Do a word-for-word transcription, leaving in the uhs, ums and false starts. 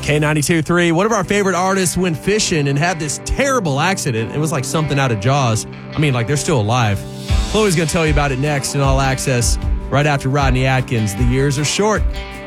K ninety-two point three, one of our favorite artists went fishing and had this terrible accident. It was like something out of Jaws. I mean, like they're still alive. Chloe's going to tell you about it next in All Access right after Rodney Atkins. The years are short.